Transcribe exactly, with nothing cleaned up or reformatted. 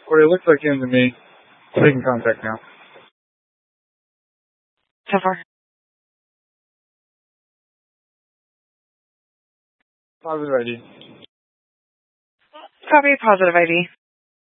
Or it looks like him to me. Taking contact now. So far. Positive I D. Copy, positive I D.